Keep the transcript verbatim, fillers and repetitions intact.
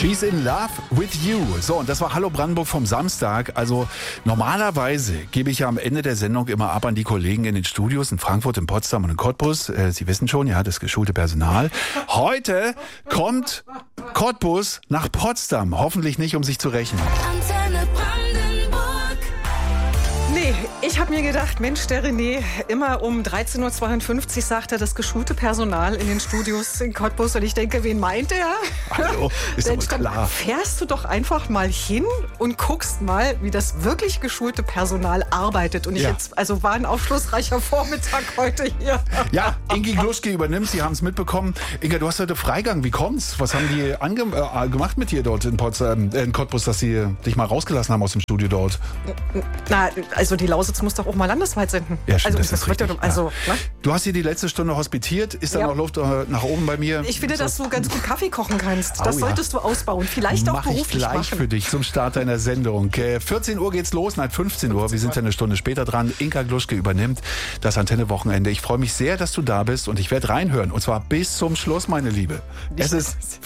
She's in love with you. So, und das war Hallo Brandenburg vom Samstag. Also normalerweise gebe ich ja am Ende der Sendung immer ab an die Kollegen in den Studios in Frankfurt, in Potsdam und in Cottbus. Äh, Sie wissen schon, ja, das geschulte Personal. Heute kommt Cottbus nach Potsdam. Hoffentlich nicht, um sich zu rächen. Antenne Brandenburg. Nee, ich habe mir gedacht, Mensch, der René, immer um dreizehn Uhr zweiundfünfzig sagt er das geschulte Personal in den Studios in Cottbus. Und ich denke, wen meint er? Hallo, ist Denn aber dann klar. fährst du doch einfach mal hin und guckst mal, wie das wirklich geschulte Personal arbeitet. Und ich Ja. jetzt, also war ein aufschlussreicher Vormittag heute hier. Ja, Ingi Gluschke übernimmt, Sie haben es mitbekommen. Inga, du hast heute Freigang, wie kommt's? Was haben die ange äh, gemacht mit dir dort in, Potsdam, äh, in Cottbus, dass sie dich mal rausgelassen haben aus dem Studio dort? Na, also die Lausitz muss doch auch mal landesweit senden. Ja, stimmt, also, das ist wird ja- richtig. also, Ja. ne? Du hast hier die letzte Stunde hospitiert. Ist da Ja. noch Luft äh, nach oben bei mir? Ich finde, dass du ganz gut Kaffee kochen kannst. Oh, Das ja. solltest du ausbauen. Vielleicht auch Mach ich beruflich gleich machen. für dich zum Start deiner Sendung. Äh, vierzehn Uhr geht's los, nein, fünfzehn Uhr. Wir sind ja eine Stunde später dran. Inga Gluschke übernimmt das Antenne-Wochenende. Ich freue mich sehr, dass du da bist und ich werde reinhören. Und zwar bis zum Schluss, meine Liebe. Es ist